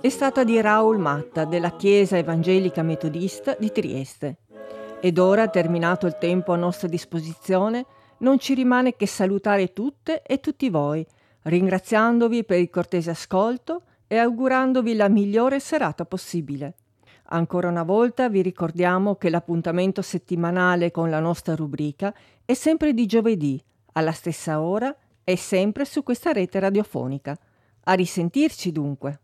è stata di Raul Matta della Chiesa Evangelica Metodista di Trieste. Ed ora, terminato il tempo a nostra disposizione, non ci rimane che salutare tutte e tutti voi, ringraziandovi per il cortese ascolto e augurandovi la migliore serata possibile. Ancora una volta vi ricordiamo che l'appuntamento settimanale con la nostra rubrica è sempre di giovedì, alla stessa ora e sempre su questa rete radiofonica. A risentirci dunque.